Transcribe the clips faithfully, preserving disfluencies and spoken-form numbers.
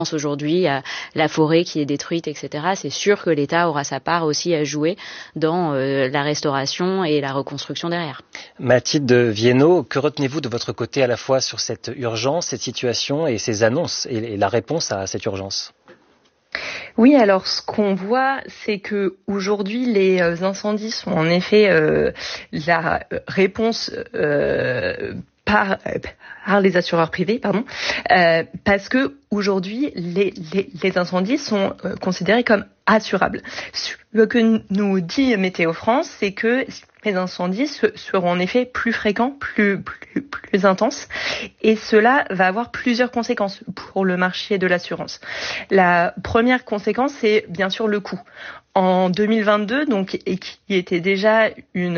aujourd'hui à la forêt qui est détruite, et cetera. C'est sûr que l'État aura sa part aussi à jouer dans euh, la restauration et la reconstruction derrière. Mathilde Viennot, que retenez-vous de votre côté à la fois sur cette urgence, cette situation et ces annonces et, et la réponse à cette urgence ? Oui, alors ce qu'on voit, c'est que aujourd'hui les incendies sont en effet euh, la réponse euh, par, par les assureurs privés, pardon, euh, parce que aujourd'hui les, les, les incendies sont euh, considérés comme assurables. Ce que nous dit Météo France, c'est que les incendies seront en effet plus fréquents, plus, plus, plus intenses, et cela va avoir plusieurs conséquences pour le marché de l'assurance. La première conséquence, c'est bien sûr le coût. En deux mille vingt-deux, donc, et qui était déjà une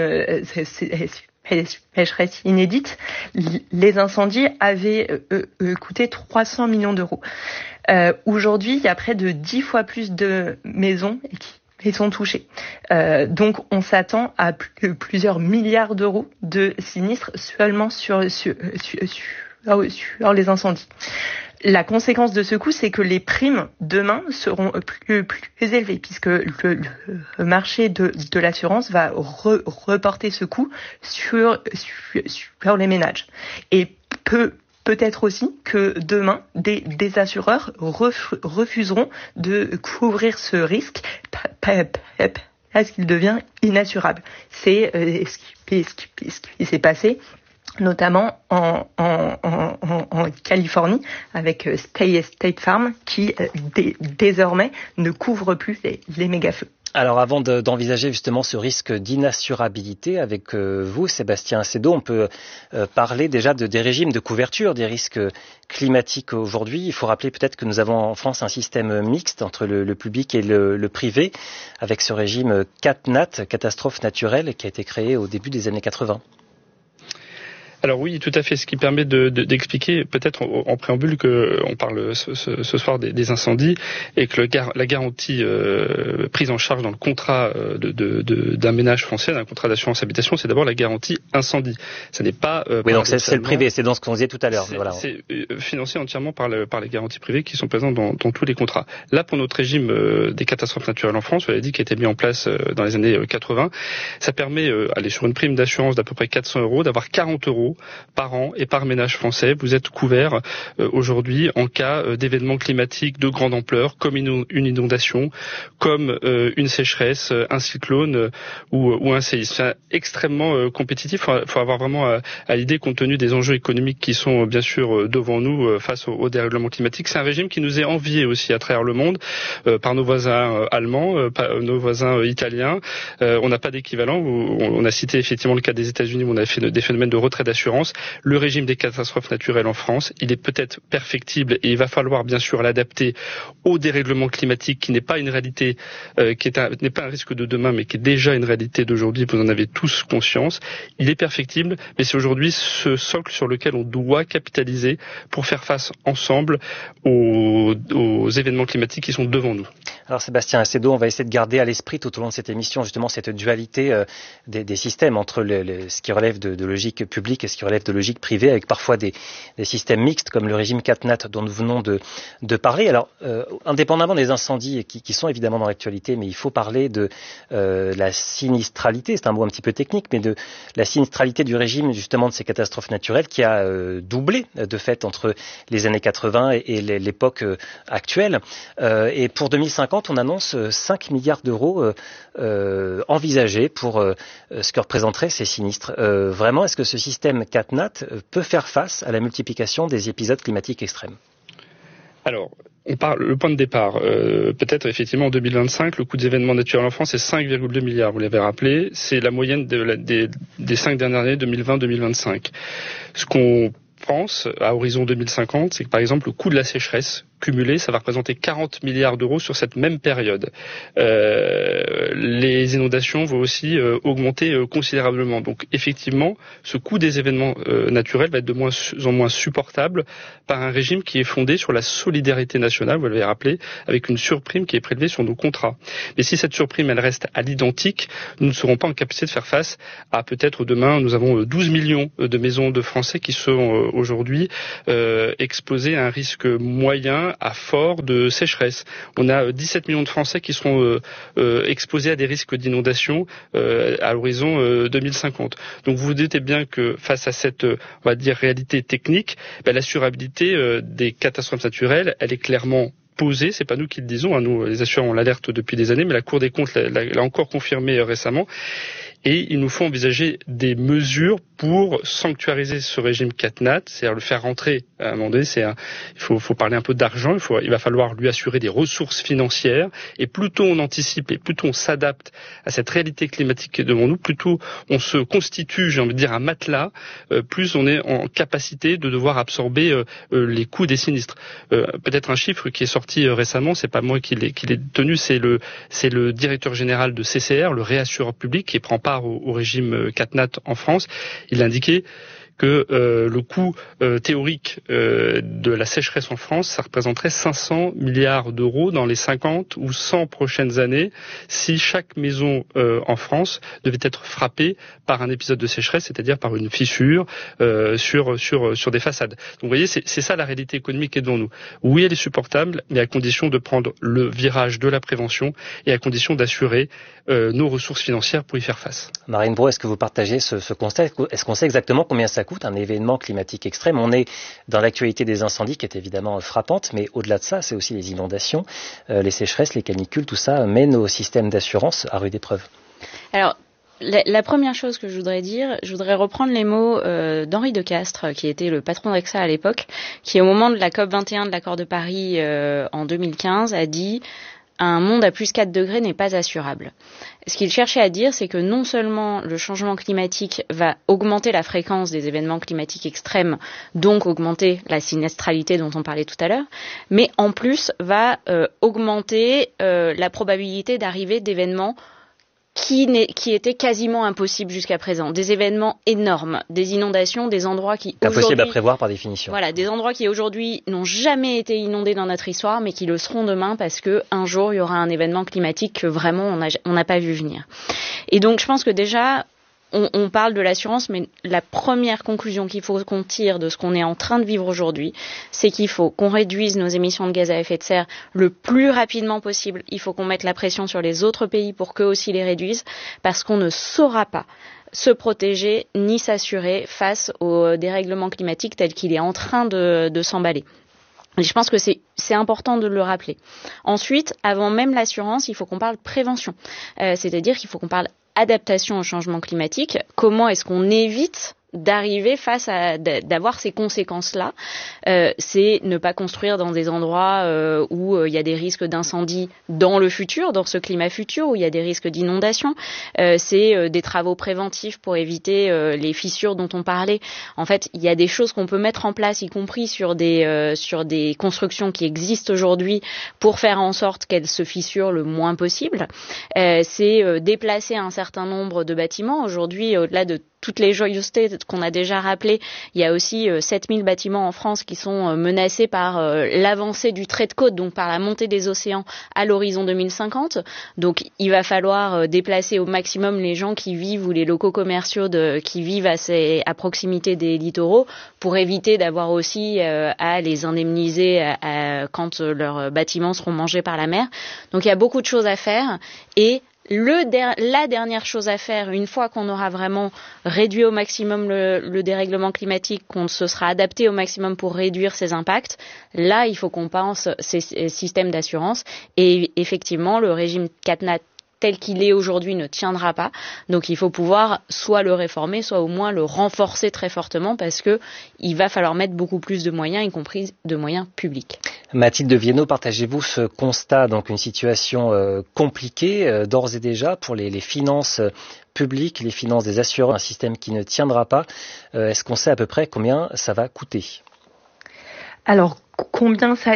sécheresse inédite, les incendies avaient euh, euh, coûté trois cents millions d'euros. Euh, aujourd'hui, il y a près de dix fois plus de maisons qui Ils sont touchés. Euh, donc, on s'attend à plus, plusieurs milliards d'euros de sinistres seulement sur, sur, sur, sur, sur les incendies. La conséquence de ce coût, c'est que les primes demain seront plus, plus élevées, puisque le, le marché de, de l'assurance va re, reporter ce coût sur, sur, sur les ménages. Et peu Peut-être aussi que demain, des, des assureurs ref, refuseront de couvrir ce risque parce qu'il devient inassurable. C'est euh, ce, qui, ce, qui, ce qui s'est passé notamment en, en, en, en Californie avec State, State Farm qui euh, dé, désormais ne couvre plus les, les méga-feux. Alors avant de, d'envisager justement ce risque d'inassurabilité avec euh, vous, Sébastien Assedo, on peut euh, parler déjà de, des régimes de couverture des risques climatiques aujourd'hui. Il faut rappeler peut-être que nous avons en France un système mixte entre le, le public et le, le privé, avec ce régime CatNat, catastrophe naturelle, qui a été créé au début des années quatre-vingts. Alors oui, tout à fait. Ce qui permet de, de, d'expliquer, peut-être en, en préambule, qu'on parle ce, ce, ce soir des, des incendies et que le, la garantie euh, prise en charge dans le contrat de, de, de, d'un ménage français, d'un contrat d'assurance habitation, c'est d'abord la garantie incendie. Ça n'est pas. Euh, oui, donc c'est, c'est le privé. C'est dans ce qu'on disait tout à l'heure. C'est, voilà. c'est financé entièrement par, le, par les garanties privées qui sont présentes dans, dans tous les contrats. Là, pour notre régime euh, des catastrophes naturelles en France, vous l'avez dit, qui a été mis en place euh, dans les années quatre-vingts, ça permet, euh, aller sur une prime d'assurance d'à peu près quatre cents euros, d'avoir quarante euros par an et par ménage français. Vous êtes couvert euh, aujourd'hui en cas euh, d'événements climatiques de grande ampleur, comme une, une inondation, comme euh, une sécheresse, un cyclone euh, ou, ou un séisme. C'est extrêmement euh, compétitif. Il faut, faut avoir vraiment à, à l'idée, compte tenu des enjeux économiques qui sont euh, bien sûr euh, devant nous euh, face au, au dérèglement climatique. C'est un régime qui nous est envié aussi à travers le monde euh, par nos voisins euh, allemands, euh, par nos voisins euh, italiens. Euh, on n'a pas d'équivalent. On, on a cité effectivement le cas des États-Unis où on a fait des phénomènes de retrait d'assurance. Le régime des catastrophes naturelles en France, il est peut-être perfectible et il va falloir bien sûr l'adapter au dérèglement climatique qui n'est pas une réalité, euh, qui est un, n'est pas un risque de demain, mais qui est déjà une réalité d'aujourd'hui. Vous en avez tous conscience. Il est perfectible, mais c'est aujourd'hui ce socle sur lequel on doit capitaliser pour faire face ensemble aux, aux événements climatiques qui sont devant nous. Alors Sébastien Assedo, on va essayer de garder à l'esprit tout au long de cette émission justement cette dualité euh, des, des systèmes entre le, le, ce qui relève de, de logique publique et ce qui relève de logique privée, avec parfois des, des systèmes mixtes comme le régime CatNat dont nous venons de, de parler. Alors euh, indépendamment des incendies qui, qui sont évidemment dans l'actualité, mais il faut parler de euh, la sinistralité, c'est un mot un petit peu technique, mais de la sinistralité du régime justement de ces catastrophes naturelles qui a euh, doublé de fait entre les années quatre-vingts et, et l'époque euh, actuelle. Euh, et pour deux mille cinquante, on annonce cinq milliards d'euros euh, euh, envisagés pour euh, ce que représenteraient ces sinistres. Euh, vraiment, est-ce que ce système CatNat peut faire face à la multiplication des épisodes climatiques extrêmes ? Alors, on parle, le point de départ, euh, peut-être effectivement en deux mille vingt-cinq, le coût des événements naturels en France est cinq virgule deux milliards, vous l'avez rappelé, c'est la moyenne de la, des, des cinq dernières années, deux mille vingt deux mille vingt-cinq. Ce qu'on pense à horizon deux mille cinquante, c'est que par exemple le coût de la sécheresse cumulé, ça va représenter quarante milliards d'euros sur cette même période. Euh, les inondations vont aussi euh, augmenter euh, considérablement. Donc effectivement, ce coût des événements euh, naturels va être de moins en moins supportable par un régime qui est fondé sur la solidarité nationale, vous l'avez rappelé, avec une surprime qui est prélevée sur nos contrats. Mais si cette surprime, elle reste à l'identique, nous ne serons pas en capacité de faire face à peut-être demain, nous avons douze millions de maisons de Français qui sont euh, aujourd'hui euh, exposées à un risque moyen moins à fort de sécheresse. On a dix-sept millions de Français qui seront euh, euh, exposés à des risques d'inondation euh, à l'horizon euh, deux mille cinquante. Donc vous vous doutez bien que face à cette, on va dire, réalité technique, ben, l'assurabilité euh, des catastrophes naturelles, elle est clairement posée. C'est pas nous qui le disons, hein. Nous, les assureurs, on l'alerte depuis des années, mais la Cour des comptes l'a, l'a, l'a encore confirmé euh, récemment. Et il nous faut envisager des mesures pour sanctuariser ce régime CatNat, c'est-à-dire le faire rentrer. À un moment donné, c'est un, il faut, faut parler un peu d'argent. Il, faut, il va falloir lui assurer des ressources financières. Et plus tôt on anticipe et plus tôt on s'adapte à cette réalité climatique devant nous, plus tôt on se constitue, j'ai envie de dire, un matelas, euh, plus on est en capacité de devoir absorber euh, euh, les coûts des sinistres. Euh, peut-être un chiffre qui est sorti euh, récemment, c'est pas moi qui l'ai, qui l'ai tenu, c'est le, c'est le directeur général de C C R, le réassureur public, qui prend part au, au régime CatNat en France. Il a indiqué que euh, le coût euh, théorique euh, de la sécheresse en France, ça représenterait cinq cents milliards d'euros dans les cinquante ou cent prochaines années si chaque maison euh, en France devait être frappée par un épisode de sécheresse, c'est-à-dire par une fissure euh, sur sur sur des façades. Donc vous voyez, c'est, c'est ça la réalité économique qui est devant nous. Oui, elle est supportable, mais à condition de prendre le virage de la prévention et à condition d'assurer euh, nos ressources financières pour y faire face. Marine Braud, est-ce que vous partagez ce, ce constat ? Est-ce qu'on sait exactement combien ça coûte un événement climatique extrême? On est dans l'actualité des incendies qui est évidemment frappante, mais au-delà de ça, c'est aussi les inondations, euh, les sécheresses, les canicules, tout ça met nos systèmes d'assurance à rude épreuve. Alors, la, la première chose que je voudrais dire, je voudrais reprendre les mots euh, d'Henri de Castres, qui était le patron d'A X A à l'époque, qui au moment de la COP vingt et un de l'accord de Paris euh, en deux mille quinze a dit « Un monde à plus quatre degrés n'est pas assurable ». Ce qu'il cherchait à dire, c'est que non seulement le changement climatique va augmenter la fréquence des événements climatiques extrêmes, donc augmenter la sinistralité dont on parlait tout à l'heure, mais en plus va euh, augmenter euh, la probabilité d'arrivée d'événements qui, n'est, qui étaient quasiment impossibles jusqu'à présent. Des événements énormes, des inondations, des endroits qui aujourd'hui... Impossible à prévoir par définition. Voilà, des endroits qui aujourd'hui n'ont jamais été inondés dans notre histoire, mais qui le seront demain parce que un jour il y aura un événement climatique que vraiment on n'a on n'a pas vu venir. Et donc je pense que déjà on, on parle de l'assurance, mais la première conclusion qu'il faut qu'on tire de ce qu'on est en train de vivre aujourd'hui, c'est qu'il faut qu'on réduise nos émissions de gaz à effet de serre le plus rapidement possible. Il faut qu'on mette la pression sur les autres pays pour qu'eux aussi les réduisent, parce qu'on ne saura pas se protéger ni s'assurer face au dérèglement climatique tel qu'il est en train de, de s'emballer. Et je pense que c'est, c'est important de le rappeler. Ensuite, avant même l'assurance, il faut qu'on parle prévention. Euh, c'est-à-dire qu'il faut qu'on parle adaptation au changement climatique. Comment est-ce qu'on évite d'arriver face à d'avoir ces conséquences-là, euh, c'est ne pas construire dans des endroits euh, où il euh, y a des risques d'incendie dans le futur, dans ce climat futur où il y a des risques d'inondation. Euh, c'est euh, des travaux préventifs pour éviter euh, les fissures dont on parlait. En fait, il y a des choses qu'on peut mettre en place, y compris sur des euh, sur des constructions qui existent aujourd'hui, pour faire en sorte qu'elles se fissurent le moins possible. Euh, c'est euh, déplacer un certain nombre de bâtiments. Aujourd'hui, au-delà de toutes les joyeusetés qu'on a déjà rappelées, il y a aussi euh, sept mille bâtiments en France qui sont euh, menacés par euh, l'avancée du trait de côte, donc par la montée des océans à l'horizon deux mille cinquante. Donc il va falloir euh, déplacer au maximum les gens qui vivent ou les locaux commerciaux de, qui vivent à, ces, à proximité des littoraux pour éviter d'avoir aussi euh, à les indemniser à, à, quand euh, leurs bâtiments seront mangés par la mer. Donc il y a beaucoup de choses à faire et Le der- la dernière chose à faire, une fois qu'on aura vraiment réduit au maximum le, le dérèglement climatique, qu'on se sera adapté au maximum pour réduire ses impacts, là, il faut qu'on pense ces, ces systèmes d'assurance. Et effectivement, le régime CatNat tel qu'il est aujourd'hui ne tiendra pas. Donc il faut pouvoir soit le réformer, soit au moins le renforcer très fortement, parce que il va falloir mettre beaucoup plus de moyens, y compris de moyens publics. Mathilde Viennot, partagez-vous ce constat, donc une situation euh, compliquée euh, d'ores et déjà pour les, les finances publiques, les finances des assureurs, un système qui ne tiendra pas. Euh, est-ce qu'on sait à peu près combien ça va coûter ? Alors, combien ça,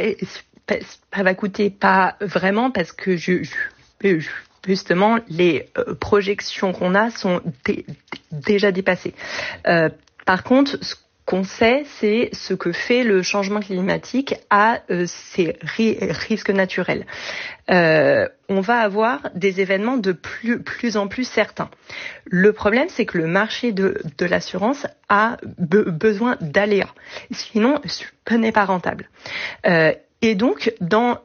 ça va coûter ? Pas vraiment, parce que je, je, je justement, les euh, projections qu'on a sont dé- déjà dépassées. Euh, par contre, ce qu'on sait, c'est ce que fait le changement climatique à euh, ces ri- risques naturels. Euh, on va avoir des événements de plus, plus en plus certains. Le problème, c'est que le marché de, de l'assurance a be- besoin d'aléas. Sinon, ce n'est pas rentable. Euh, Et donc, dans